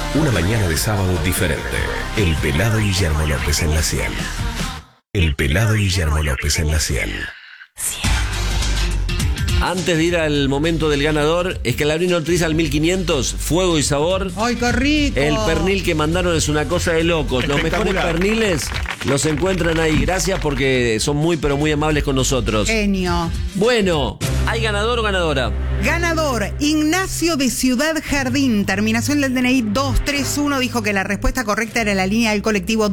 Una mañana de sábado diferente. El pelado Guillermo López en la 100. El pelado Guillermo López en la 100. Antes de ir al momento del ganador, Scalabrini Ortiz al 1500, fuego y sabor. ¡Ay, qué rico! El pernil que mandaron es una cosa de locos. Los mejores perniles los encuentran ahí. Gracias porque son muy, pero muy amables con nosotros. Genio. Bueno, ¿hay ganador o ganadora? Ganador, Ignacio de Ciudad Jardín, terminación del DNI 231, dijo que la respuesta correcta era la línea del colectivo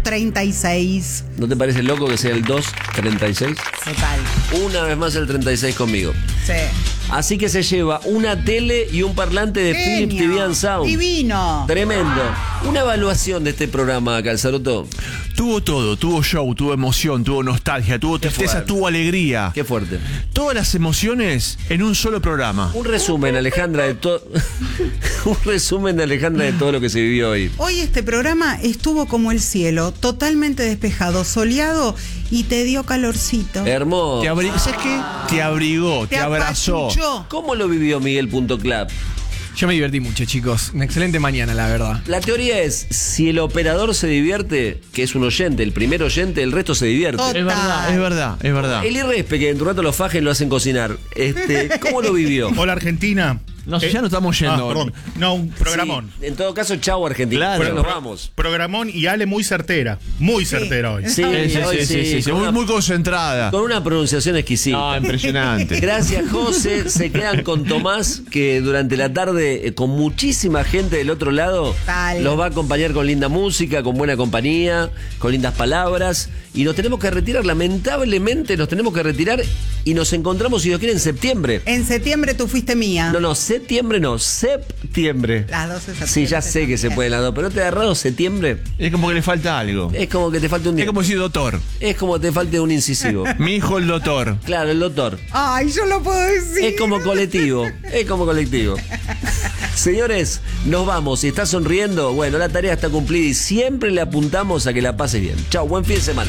236. ¿No te parece loco que sea el 236? Total. Una vez más el 36 conmigo. Sí. Así que se lleva una tele y un parlante de Philips TV and Sound. Divino. Tremendo. Una evaluación de este programa, Calzaroto. Tuvo todo, tuvo show, tuvo emoción, tuvo nostalgia, tuvo tristeza, fuerte. tuvo alegría. Qué fuerte. Todas las emociones en un solo programa. Un resumen, Alejandra, de todo. Un resumen de Alejandra de todo lo que se vivió hoy. Hoy este programa estuvo como el cielo, totalmente despejado, soleado y te dio calorcito. Hermoso. ¿Sabes qué? Te abrigó, te abrazó. apachuchó. ¿Cómo lo vivió Miguel.club? Yo me divertí mucho, chicos. Una excelente mañana, la verdad. La teoría es, si el operador se divierte, que es un oyente, el primer oyente, el resto se divierte. Total. Es verdad, es verdad, es verdad. El Irrespe, que en tu rato lo fajen, lo hacen cocinar. ¿Cómo lo vivió? Hola, Argentina. No, ya no estamos yendo. Perdón. No, un programón. Sí, en todo caso, chau Argentina. Claro. Pero nos vamos. Programón y Ale muy certera. Muy certera hoy. Sí, Sí, con, muy concentrada. con una pronunciación exquisita. No, impresionante. Gracias, José. Se quedan con Tomás, que durante la tarde, con muchísima gente del otro lado, Tal. los va a acompañar con linda música, con buena compañía, con lindas palabras. Y nos tenemos que retirar, lamentablemente nos tenemos que retirar y nos encontramos, si Dios quiere, en septiembre. En septiembre tú fuiste mía. No, septiembre no, septiembre. Las 12 de septiembre. Sí, ya sé que se puede las dos, pero ¿no te ha agarrado septiembre? Es como que le falta algo. Es como que te falta un Es día. como decir doctor. Es como que te falte un incisivo. Mi hijo el doctor. Claro, el doctor. Ay, yo lo puedo decir. Es como colectivo. Es como colectivo. Señores, nos vamos. Si estás sonriendo, bueno, la tarea está cumplida y siempre le apuntamos a que la pases bien. Chau, buen fin de semana.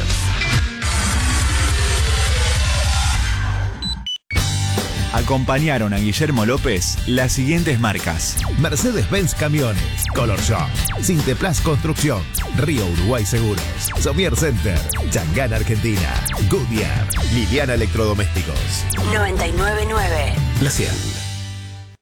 Acompañaron a Guillermo López las siguientes marcas: Mercedes-Benz Camiones, Color Shop, Sinteplas Construcción, Río Uruguay Seguros, Somier Center, Changán Argentina, Goodyear, Liliana Electrodomésticos. 999 La 100.